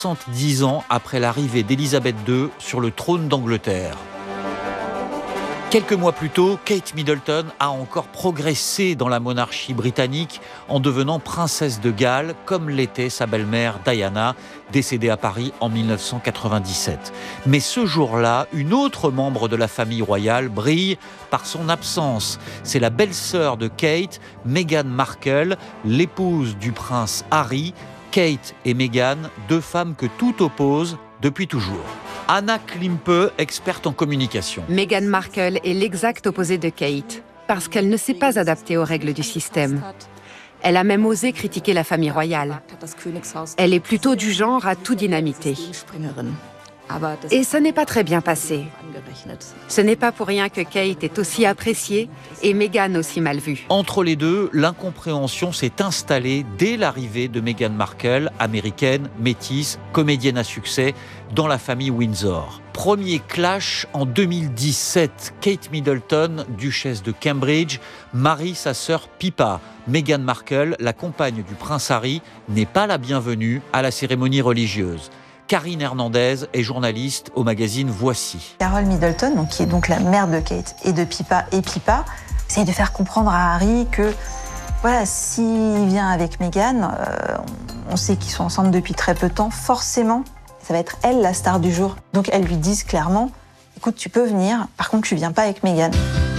70 ans après l'arrivée d'Élisabeth II sur le trône d'Angleterre. Quelques mois plus tôt, Kate Middleton a encore progressé dans la monarchie britannique en devenant princesse de Galles, comme l'était sa belle-mère Diana, décédée à Paris en 1997. Mais ce jour-là, une autre membre de la famille royale brille par son absence. C'est la belle-sœur de Kate, Meghan Markle, l'épouse du prince Harry. Kate et Meghan, deux femmes que tout oppose depuis toujours. Anna Klimpe, experte en communication. Meghan Markle est l'exact opposé de Kate, parce qu'elle ne s'est pas adaptée aux règles du système. Elle a même osé critiquer la famille royale. Elle est plutôt du genre à tout dynamiter. Et ça n'est pas très bien passé. Ce n'est pas pour rien que Kate est aussi appréciée et Meghan aussi mal vue. Entre les deux, l'incompréhension s'est installée dès l'arrivée de Meghan Markle, américaine, métisse, comédienne à succès, dans la famille Windsor. Premier clash en 2017. Kate Middleton, duchesse de Cambridge, marie sa sœur Pippa. Meghan Markle, la compagne du prince Harry, n'est pas la bienvenue à la cérémonie religieuse. Karine Hernandez est journaliste au magazine Voici. Carole Middleton, qui est donc la mère de Kate et de Pippa, essaye de faire comprendre à Harry que voilà, s'il vient avec Meghan, on sait qu'ils sont ensemble depuis très peu de temps, forcément, ça va être elle la star du jour. Donc elles lui disent clairement, écoute, tu peux venir, par contre tu viens pas avec Meghan.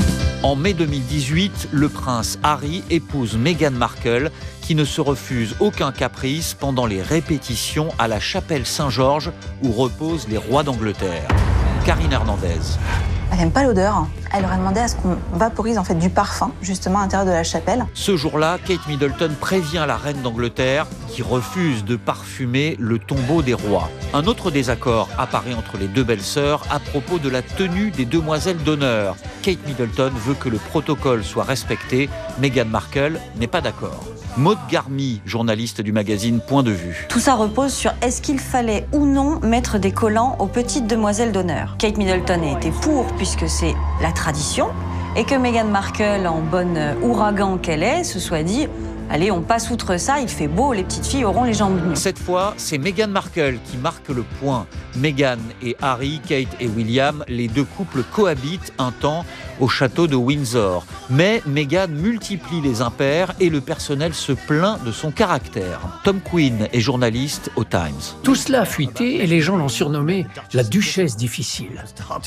En mai 2018, le prince Harry épouse Meghan Markle, qui ne se refuse aucun caprice pendant les répétitions à la chapelle Saint-Georges où reposent les rois d'Angleterre. Karine Hernandez. Elle n'aime pas l'odeur. Elle leur a demandé à ce qu'on vaporise en fait du parfum, justement à l'intérieur de la chapelle. Ce jour-là, Kate Middleton prévient la reine d'Angleterre qui refuse de parfumer le tombeau des rois. Un autre désaccord apparaît entre les deux belles-sœurs à propos de la tenue des demoiselles d'honneur. Kate Middleton veut que le protocole soit respecté. Meghan Markle n'est pas d'accord. Maud Garmy, journaliste du magazine Point de Vue. Tout ça repose sur est-ce qu'il fallait ou non mettre des collants aux petites demoiselles d'honneur. Kate Middleton a été pour, puisque c'est la tradition, et que Meghan Markle, en bonne ouragan qu'elle est, se soit dit allez, on passe outre ça, il fait beau, les petites filles auront les jambes nues. Cette fois, c'est Meghan Markle qui marque le point. Meghan et Harry, Kate et William, les deux couples cohabitent un temps au château de Windsor. Mais Meghan multiplie les impairs et le personnel se plaint de son caractère. Tom Quinn est journaliste au Times. Tout cela a fuité et les gens l'ont surnommée la duchesse difficile.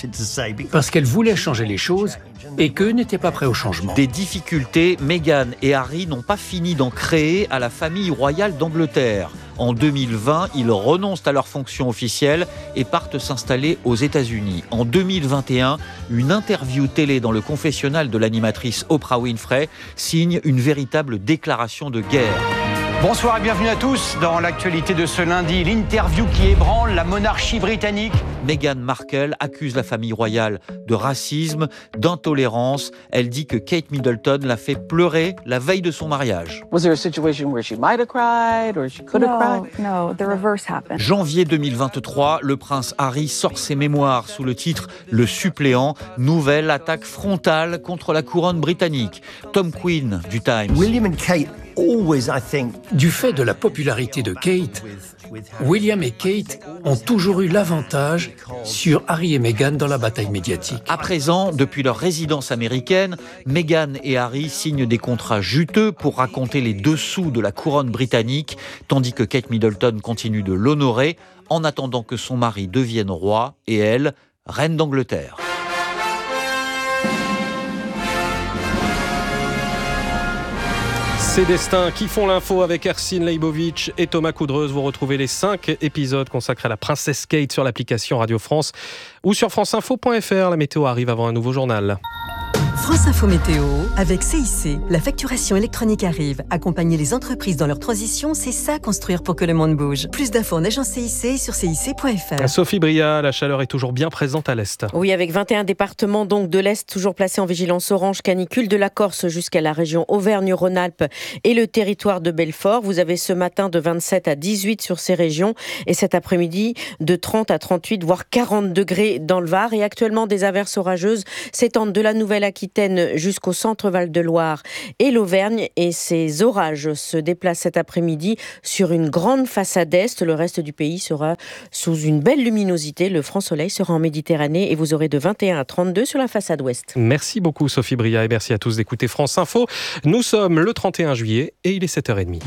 Parce qu'elle voulait changer les choses et qu'eux n'étaient pas prêts au changement. Des difficultés, Meghan et Harry n'ont pas fini d'en créer à la famille royale d'Angleterre. En 2020, ils renoncent à leur fonction officielle et partent s'installer aux États-Unis. En 2021, une interview télé dans le confessionnal de l'animatrice Oprah Winfrey signe une véritable déclaration de guerre. Bonsoir et bienvenue à tous dans l'actualité de ce lundi, l'interview qui ébranle la monarchie britannique. Meghan Markle accuse la famille royale de racisme, d'intolérance. Elle dit que Kate Middleton l'a fait pleurer la veille de son mariage. Was there a situation where she might have cried or she could have cried? No, the reverse happened. Janvier 2023, le prince Harry sort ses mémoires sous le titre « Le suppléant », nouvelle attaque frontale contre la couronne britannique. Tom Quinn du Times. William and Kate always, I think... Du fait de la popularité de Kate, William et Kate ont toujours eu l'avantage sur Harry et Meghan dans la bataille médiatique. À présent, depuis leur résidence américaine, Meghan et Harry signent des contrats juteux pour raconter les dessous de la couronne britannique, tandis que Kate Middleton continue de l'honorer en attendant que son mari devienne roi et elle, reine d'Angleterre. Ces destins qui font l'info avec Ercine Leibovitch et Thomas Coudreuse. Vous retrouvez les 5 épisodes consacrés à la princesse Kate sur l'application Radio France ou sur franceinfo.fr. La météo arrive avant un nouveau journal. France Info Météo avec CIC. La facturation électronique arrive. Accompagner les entreprises dans leur transition, c'est ça construire pour que le monde bouge. Plus d'infos en agence CIC et sur cic.fr. Sophie Bria, la chaleur est toujours bien présente à l'Est. Oui, avec 21 départements donc de l'Est toujours placés en vigilance orange canicule, de la Corse jusqu'à la région Auvergne-Rhône-Alpes et le territoire de Belfort. Vous avez ce matin de 27 à 18 sur ces régions et cet après-midi de 30 à 38 voire 40 degrés dans le Var. Et actuellement des averses orageuses s'étendent de la Nouvelle-Aquitaine Aquitaine jusqu'au centre Val-de-Loire et l'Auvergne. Et ces orages se déplacent cet après-midi sur une grande façade est. Le reste du pays sera sous une belle luminosité. Le franc soleil sera en Méditerranée et vous aurez de 21 à 32 sur la façade ouest. Merci beaucoup Sophie Bria et merci à tous d'écouter France Info. Nous sommes le 31 juillet et il est 7h30.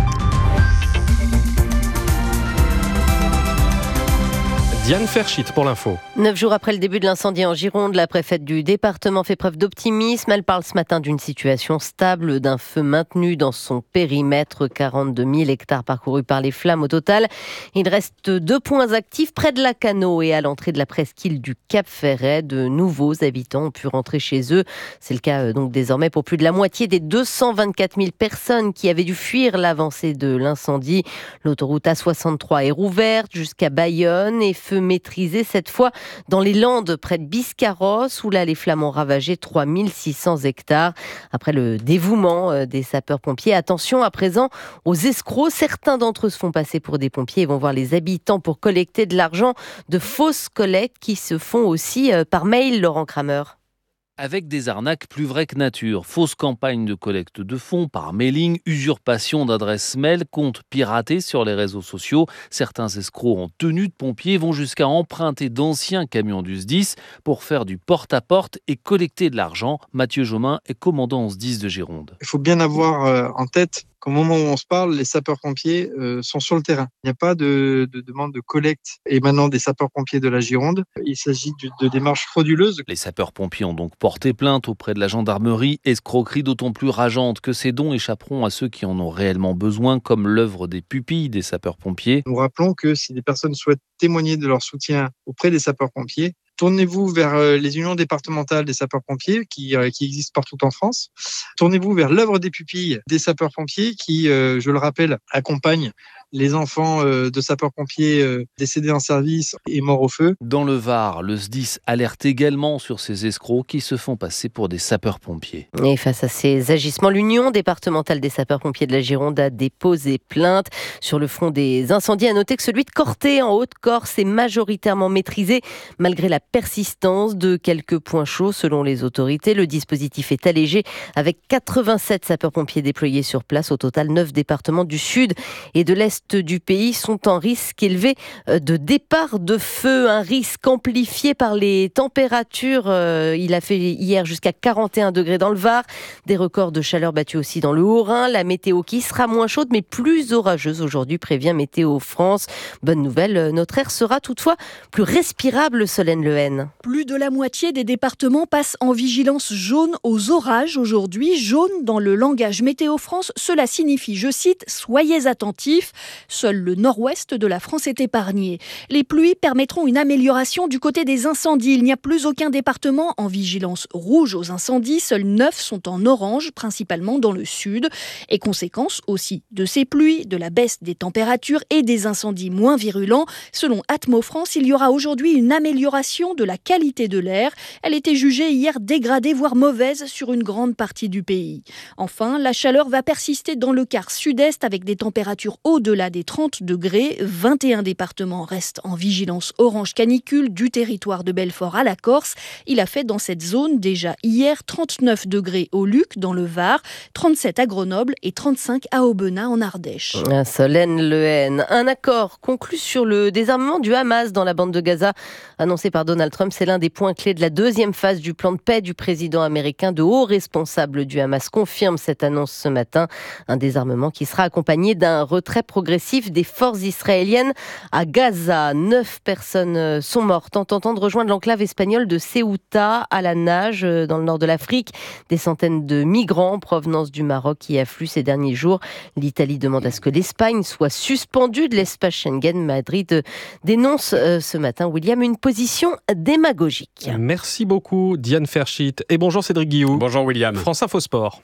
Diane Ferschit pour l'info. 9 jours après le début de l'incendie en Gironde, la préfète du département fait preuve d'optimisme. Elle parle ce matin d'une situation stable, d'un feu maintenu dans son périmètre. 42 000 hectares parcourus par les flammes au total. Il reste 2 points actifs près de Lacanau et à l'entrée de la presqu'île du Cap Ferret. De nouveaux habitants ont pu rentrer chez eux. C'est le cas donc désormais pour plus de la moitié des 224 000 personnes qui avaient dû fuir l'avancée de l'incendie. L'autoroute A63 est rouverte jusqu'à Bayonne et feu maîtrisé cette fois dans les Landes près de Biscarrosse où là les flammes ont ravagé 3600 hectares. Après le dévouement des sapeurs-pompiers, attention à présent aux escrocs. Certains d'entre eux se font passer pour des pompiers et vont voir les habitants pour collecter de l'argent. De fausses collectes qui se font aussi par mail, Laurent Kramer. Avec des arnaques plus vraies que nature, fausses campagnes de collecte de fonds par mailing, usurpation d'adresses mail, comptes piratés sur les réseaux sociaux. Certains escrocs en tenue de pompiers vont jusqu'à emprunter d'anciens camions du SDIS pour faire du porte-à-porte et collecter de l'argent. Mathieu Jomain est commandant en SDIS de Gironde. Il faut bien avoir en tête qu'au moment où on se parle, les sapeurs-pompiers sont sur le terrain. Il n'y a pas de demande de collecte émanant des sapeurs-pompiers de la Gironde. Il s'agit de démarches frauduleuses. Les sapeurs-pompiers ont donc porté plainte auprès de la gendarmerie. Escroquerie d'autant plus rageante que ces dons échapperont à ceux qui en ont réellement besoin, comme l'œuvre des pupilles des sapeurs-pompiers. Nous rappelons que si des personnes souhaitent témoigner de leur soutien auprès des sapeurs-pompiers, tournez-vous vers les unions départementales des sapeurs-pompiers qui existent partout en France. Tournez-vous vers l'œuvre des pupilles des sapeurs-pompiers qui, je le rappelle, accompagnent les enfants de sapeurs-pompiers décédés en service et morts au feu. Dans le Var, le SDIS alerte également sur ces escrocs qui se font passer pour des sapeurs-pompiers. Et face à ces agissements, l'Union départementale des sapeurs-pompiers de la Gironde a déposé plainte. Sur le front des incendies, à noter que celui de Corté en Haute-Corse est majoritairement maîtrisé malgré la persistance de quelques points chauds selon les autorités. Le dispositif est allégé avec 87 sapeurs-pompiers déployés sur place. Au total, 9 départements du sud et de l'est du pays sont en risque élevé de départ de feu, un risque amplifié par les températures. Il a fait hier jusqu'à 41 degrés dans le Var, des records de chaleur battus aussi dans le Haut-Rhin. La météo qui sera moins chaude mais plus orageuse aujourd'hui, prévient Météo France. Bonne nouvelle, notre air sera toutefois plus respirable, Solène Lehen. Plus de la moitié des départements passent en vigilance jaune aux orages aujourd'hui. Jaune dans le langage Météo France, cela signifie, je cite, « Soyez attentifs ». Seul le nord-ouest de la France est épargné. Les pluies permettront une amélioration du côté des incendies. Il n'y a plus aucun département en vigilance rouge aux incendies. Seuls 9 sont en orange, principalement dans le sud. Et conséquence aussi de ces pluies, de la baisse des températures et des incendies moins virulents. Selon Atmo France, il y aura aujourd'hui une amélioration de la qualité de l'air. Elle était jugée hier dégradée, voire mauvaise sur une grande partie du pays. Enfin, la chaleur va persister dans le quart sud-est avec des températures au-delà des 30 degrés. 21 départements restent en vigilance orange canicule du territoire de Belfort à la Corse. Il a fait dans cette zone déjà hier 39 degrés au Luc dans le Var, 37 à Grenoble et 35 à Aubenas en Ardèche. Solène Lehen. Un accord conclu sur le désarmement du Hamas dans la bande de Gaza, annoncé par Donald Trump. C'est l'un des points clés de la deuxième phase du plan de paix du président américain. De hauts responsables du Hamas confirment cette annonce ce matin. Un désarmement qui sera accompagné d'un retrait progressif des forces israéliennes à Gaza. 9 personnes sont mortes en tentant de rejoindre l'enclave espagnole de Ceuta à la nage dans le nord de l'Afrique. Des centaines de migrants en provenance du Maroc qui affluent ces derniers jours. L'Italie demande à ce que l'Espagne soit suspendue de l'espace Schengen. Madrid dénonce ce matin, William, une position démagogique. Merci beaucoup Diane Ferschit et bonjour Cédric Guillou. Bonjour William. France Info Sport.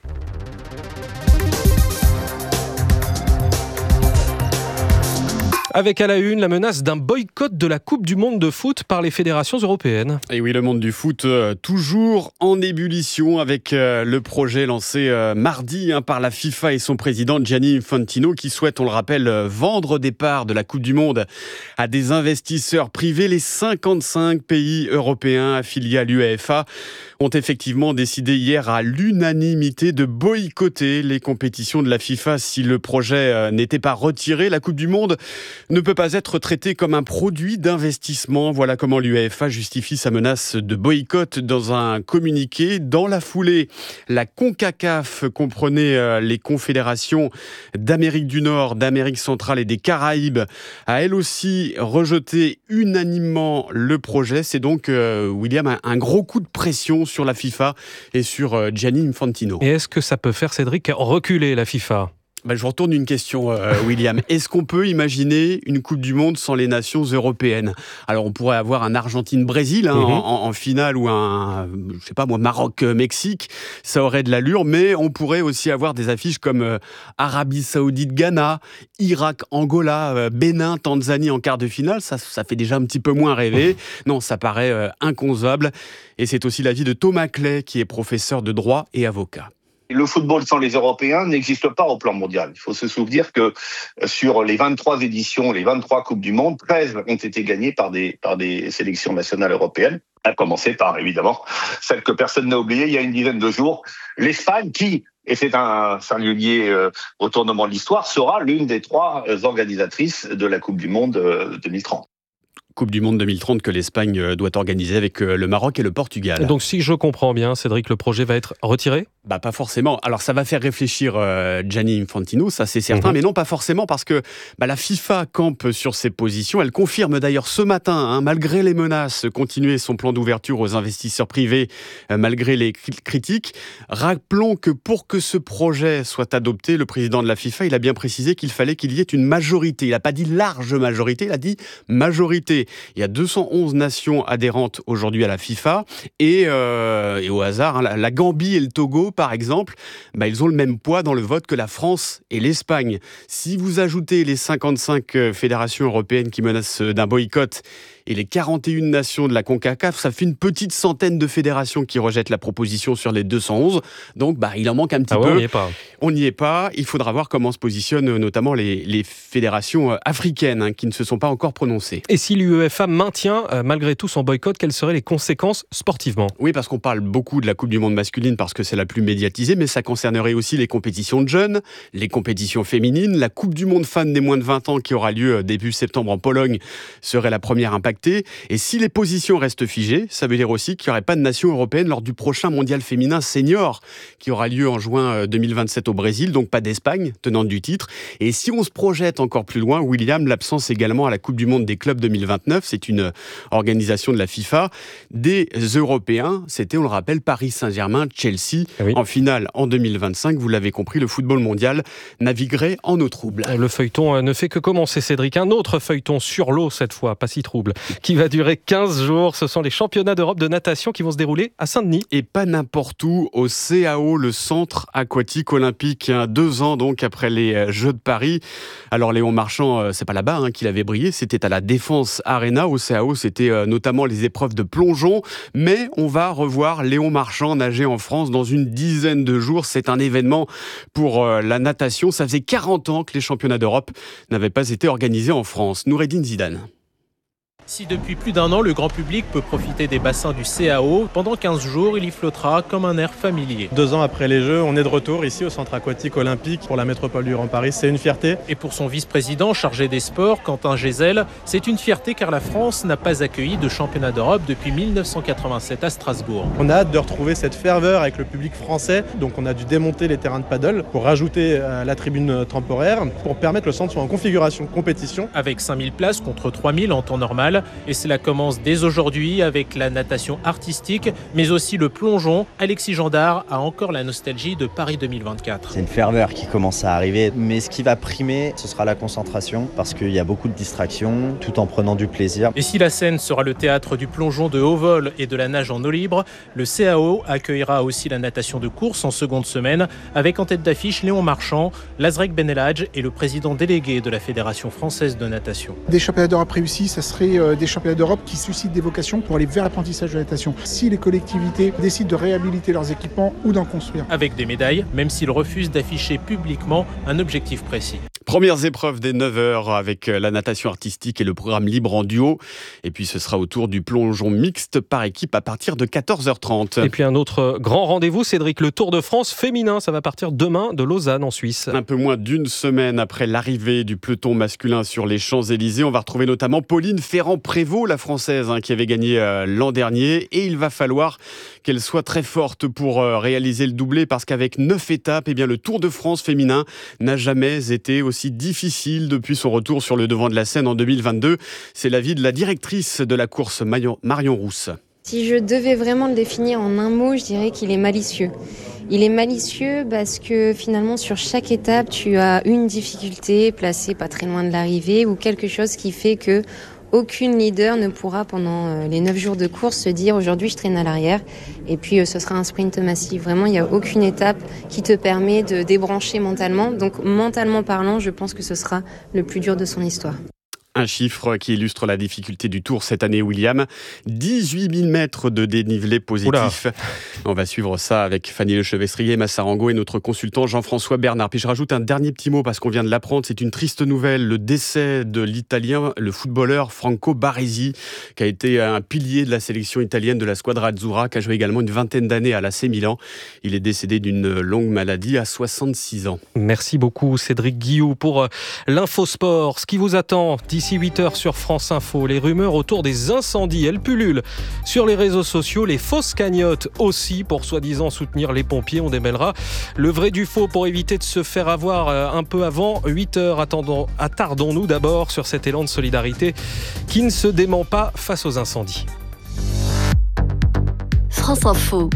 Avec à la une la menace d'un boycott de la Coupe du Monde de foot par les fédérations européennes. Et oui, le monde du foot toujours en ébullition avec le projet lancé mardi par la FIFA et son président Gianni Infantino qui souhaite, on le rappelle, vendre des parts de la Coupe du Monde à des investisseurs privés. Les 55 pays européens affiliés à l'UEFA ont effectivement décidé hier à l'unanimité de boycotter les compétitions de la FIFA si le projet n'était pas retiré. La Coupe du Monde ne peut pas être traitée comme un produit d'investissement. Voilà comment l'UEFA justifie sa menace de boycott dans un communiqué. Dans la foulée, la CONCACAF comprenait les confédérations d'Amérique du Nord, d'Amérique centrale et des Caraïbes, a elle aussi rejeté unanimement le projet. C'est donc, William, un gros coup de pression sur la FIFA et sur Gianni Infantino. Et est-ce que ça peut faire, Cédric, reculer la FIFA ? Je vous retourne une question, William. Est-ce qu'on peut imaginer une Coupe du Monde sans les nations européennes ? Alors, on pourrait avoir un Argentine-Brésil en finale ou un, Maroc-Mexique. Ça aurait de l'allure, mais on pourrait aussi avoir des affiches comme Arabie Saoudite-Ghana, Irak-Angola, Bénin-Tanzanie en quart de finale. Ça fait déjà un petit peu moins rêver. Non, ça paraît inconcevable. Et c'est aussi l'avis de Thomas Clay, qui est professeur de droit et avocat. Le football sans les Européens n'existe pas au plan mondial. Il faut se souvenir que sur les 23 éditions, les 23 Coupes du Monde, 13 ont été gagnées par des sélections nationales européennes, à commencer par, évidemment, celle que personne n'a oubliée il y a une dizaine de jours, l'Espagne qui, et c'est un singulier retournement de l'histoire, sera l'une des 3 organisatrices de la Coupe du Monde 2030. Coupe du Monde 2030 que l'Espagne doit organiser avec le Maroc et le Portugal. Donc si je comprends bien, Cédric, le projet va être retiré ? Pas forcément. Alors ça va faire réfléchir Gianni Infantino, ça c'est certain, mais non pas forcément parce que la FIFA campe sur ses positions. Elle confirme d'ailleurs ce matin, malgré les menaces, continuer son plan d'ouverture aux investisseurs privés, malgré les critiques. Rappelons que pour que ce projet soit adopté, le président de la FIFA, il a bien précisé qu'il fallait qu'il y ait une majorité. Il n'a pas dit large majorité, il a dit majorité. Il y a 211 nations adhérentes aujourd'hui à la FIFA et au hasard, la Gambie et le Togo, par exemple, ils ont le même poids dans le vote que la France et l'Espagne. Si vous ajoutez les 55 fédérations européennes qui menacent d'un boycott et les 41 nations de la CONCACAF, ça fait une petite centaine de fédérations qui rejettent la proposition sur les 211. Donc, il en manque un petit peu. On n'y est pas. Il faudra voir comment se positionnent notamment les fédérations africaines qui ne se sont pas encore prononcées. Et si l'UEFA maintient malgré tout son boycott, quelles seraient les conséquences sportivement ? Oui, parce qu'on parle beaucoup de la Coupe du Monde masculine parce que c'est la plus médiatisée, mais ça concernerait aussi les compétitions de jeunes, les compétitions féminines. La Coupe du Monde fan des moins de 20 ans qui aura lieu début septembre en Pologne serait la première impactée. Et si les positions restent figées, ça veut dire aussi qu'il n'y aurait pas de nation européenne lors du prochain mondial féminin senior qui aura lieu en juin 2027 au Brésil, donc pas d'Espagne, tenante du titre. Et si on se projette encore plus loin, William, l'absence également à la Coupe du Monde des clubs 2029, c'est une organisation de la FIFA, des Européens, c'était, on le rappelle, Paris Saint-Germain, Chelsea, en finale en 2025. Vous l'avez compris, le football mondial naviguerait en eau trouble. Le feuilleton ne fait que commencer, Cédric. Un autre feuilleton sur l'eau cette fois, pas si trouble, qui va durer 15 jours. Ce sont les championnats d'Europe de natation qui vont se dérouler à Saint-Denis. Et pas n'importe où, au CAO, le centre aquatique olympique, 2 ans donc après les Jeux de Paris. Alors Léon Marchand, c'est pas là-bas qu'il avait brillé, c'était à la Défense Arena. Au CAO, c'était notamment les épreuves de plongeon. Mais on va revoir Léon Marchand nager en France dans une dizaine de jours. C'est un événement pour la natation. Ça faisait 40 ans que les championnats d'Europe n'avaient pas été organisés en France. Noureddine Zidane. Si depuis plus d'1 an, le grand public peut profiter des bassins du CAO, pendant 15 jours, il y flottera comme un air familier. 2 ans après les Jeux, on est de retour ici au Centre aquatique olympique pour la métropole du Grand Paris. C'est une fierté. Et pour son vice-président chargé des sports, Quentin Gézel, c'est une fierté car la France n'a pas accueilli de championnat d'Europe depuis 1987 à Strasbourg. On a hâte de retrouver cette ferveur avec le public français. Donc on a dû démonter les terrains de paddle pour rajouter la tribune temporaire pour permettre que le centre soit en configuration compétition. Avec 5000 places contre 3000 en temps normal, mondial. Et cela commence dès aujourd'hui avec la natation artistique, mais aussi le plongeon. Alexis Gendard a encore la nostalgie de Paris 2024. C'est une ferveur qui commence à arriver, mais ce qui va primer, ce sera la concentration, parce qu'il y a beaucoup de distractions, tout en prenant du plaisir. Et si la scène sera le théâtre du plongeon de haut vol et de la nage en eau libre, le CAO accueillera aussi la natation de course en seconde semaine, avec en tête d'affiche Léon Marchand, Lazrek Benelhadj et le président délégué de la Fédération française de natation. Des championnats d'Europe réussis, ça serait des championnats d'Europe qui suscitent des vocations pour aller vers l'apprentissage de la natation. Si les collectivités décident de réhabiliter leurs équipements ou d'en construire. Avec des médailles, même s'ils refusent d'afficher publiquement un objectif précis. Premières épreuves dès 9h avec la natation artistique et le programme libre en duo. Et puis ce sera au tour du plongeon mixte par équipe à partir de 14h30. Et puis un autre grand rendez-vous, Cédric, le Tour de France féminin. Ça va partir demain de Lausanne en Suisse. Un peu moins d'une semaine après l'arrivée du peloton masculin sur les Champs-Élysées, on va retrouver notamment Pauline Ferrand-Prévot, la Française, qui avait gagné l'an dernier. Et il va falloir qu'elle soit très forte pour réaliser le doublé, parce qu'avec 9 étapes, le Tour de France féminin n'a jamais été aussi difficile depuis son retour sur le devant de la scène en 2022. C'est l'avis de la directrice de la course, Marion Rousse. Si je devais vraiment le définir en un mot, je dirais qu'il est malicieux. Il est malicieux parce que finalement sur chaque étape, tu as une difficulté placée pas très loin de l'arrivée ou quelque chose qui fait que aucune leader ne pourra pendant les 9 jours de course se dire aujourd'hui je traîne à l'arrière et puis ce sera un sprint massif. Vraiment, il n'y a aucune étape qui te permet de débrancher mentalement. Donc mentalement parlant, je pense que ce sera le plus dur de son histoire. Un chiffre qui illustre la difficulté du Tour cette année, William. 18 000 mètres de dénivelé positif. Oula. On va suivre ça avec Fanny Lechevestrier, Massarango et notre consultant Jean-François Bernard. Puis je rajoute un dernier petit mot parce qu'on vient de l'apprendre. C'est une triste nouvelle. Le décès de l'Italien, le footballeur Franco Baresi, qui a été un pilier de la sélection italienne de la Squadra Azzurra, qui a joué également une vingtaine d'années à l'AC Milan. Il est décédé d'une longue maladie à 66 ans. Merci beaucoup Cédric Guillou pour l'Infosport. Ce qui vous attend d'ici 8h sur France Info, les rumeurs autour des incendies, elles pullulent sur les réseaux sociaux, les fausses cagnottes aussi pour soi-disant soutenir les pompiers. On démêlera le vrai du faux pour éviter de se faire avoir un peu avant 8h. Attardons-nous d'abord sur cet élan de solidarité qui ne se dément pas face aux incendies. France Info,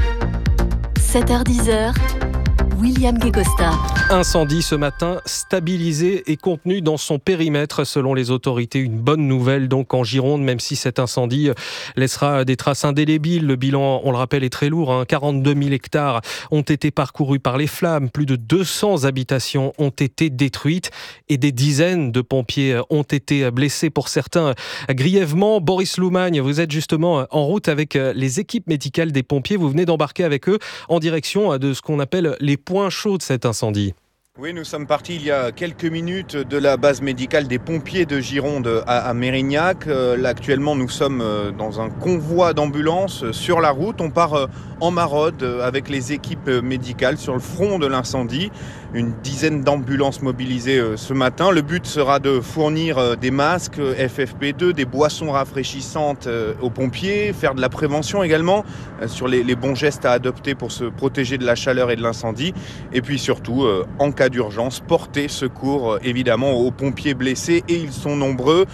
7h-10h, William Guécosta. Incendie ce matin, stabilisé et contenu dans son périmètre selon les autorités. Une bonne nouvelle donc en Gironde, même si cet incendie laissera des traces indélébiles. Le bilan, on le rappelle, est très lourd. 42 000 hectares ont été parcourus par les flammes. Plus de 200 habitations ont été détruites et des dizaines de pompiers ont été blessés, pour certains grièvement. Boris Loumagne, vous êtes justement en route avec les équipes médicales des pompiers. Vous venez d'embarquer avec eux en direction de ce qu'on appelle les points chauds de cet incendie. Oui, nous sommes partis il y a quelques minutes de la base médicale des pompiers de Gironde à Mérignac. Là, actuellement, nous sommes dans un convoi d'ambulances sur la route. On part en maraude avec les équipes médicales sur le front de l'incendie. Une dizaine d'ambulances mobilisées ce matin. Le but sera de fournir des masques FFP2, des boissons rafraîchissantes aux pompiers, faire de la prévention également sur les bons gestes à adopter pour se protéger de la chaleur et de l'incendie. Et puis surtout, en cas d'urgence, porter secours évidemment aux pompiers blessés, et ils sont nombreux.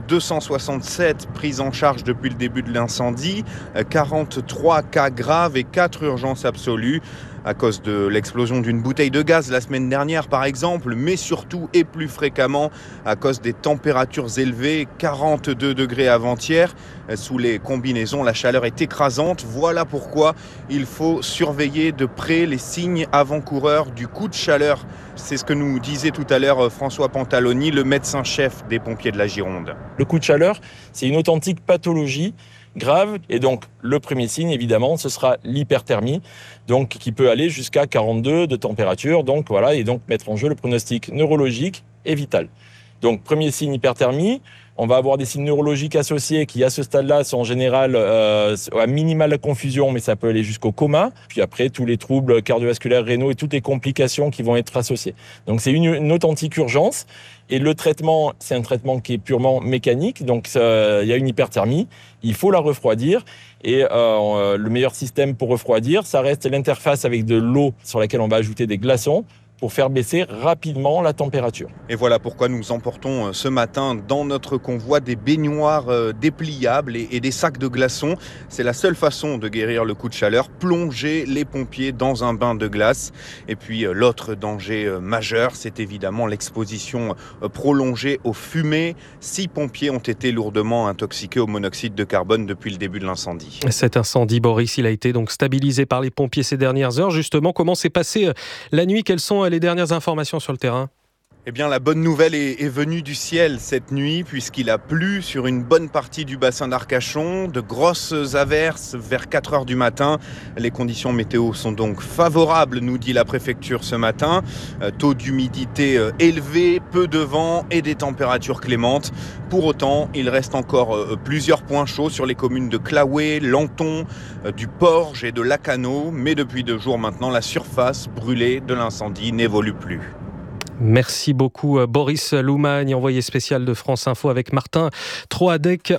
267 prises en charge depuis le début de l'incendie, 43 cas graves et 4 urgences absolues à cause de l'explosion d'une bouteille de gaz la semaine dernière par exemple, mais surtout et plus fréquemment à cause des températures élevées, 42 degrés avant-hier. Sous les combinaisons, la chaleur est écrasante. Voilà pourquoi il faut surveiller de près les signes avant-coureurs du coup de chaleur. C'est ce que nous disait tout à l'heure François Pantaloni, le médecin-chef des pompiers de la Gironde. Le coup de chaleur, c'est une authentique pathologie grave, et donc le premier signe évidemment ce sera l'hyperthermie, donc qui peut aller jusqu'à 42 de température, donc voilà, et donc mettre en jeu le pronostic neurologique et vital. Donc premier signe hyperthermie, on va avoir des signes neurologiques associés qui à ce stade-là sont en général à minima la confusion, mais ça peut aller jusqu'au coma. Puis après tous les troubles cardiovasculaires, rénaux et toutes les complications qui vont être associées. Donc c'est une authentique urgence. Et le traitement, c'est un traitement qui est purement mécanique. Donc il y a une hyperthermie, il faut la refroidir. Et le meilleur système pour refroidir, ça reste l'interface avec de l'eau sur laquelle on va ajouter des glaçons pour faire baisser rapidement la température. Et voilà pourquoi nous emportons ce matin dans notre convoi des baignoires dépliables et des sacs de glaçons. C'est la seule façon de guérir le coup de chaleur, plonger les pompiers dans un bain de glace. Et puis l'autre danger majeur, c'est évidemment l'exposition prolongée aux fumées. 6 pompiers ont été lourdement intoxiqués au monoxyde de carbone depuis le début de l'incendie. Cet incendie, Boris, il a été donc stabilisé par les pompiers ces dernières heures. Justement, comment s'est passée la nuit ? Quelles sont les dernières informations sur le terrain ? Eh bien, la bonne nouvelle est venue du ciel cette nuit, puisqu'il a plu sur une bonne partie du bassin d'Arcachon. De grosses averses vers 4 heures du matin. Les conditions météo sont donc favorables, nous dit la préfecture ce matin. Taux d'humidité élevé, peu de vent et des températures clémentes. Pour autant, il reste encore plusieurs points chauds sur les communes de Claouet, Lanton, du Porge et de Lacanau. Mais depuis 2 jours maintenant, la surface brûlée de l'incendie n'évolue plus. Merci beaucoup Boris Loumagne, envoyé spécial de France Info avec Martin Troadec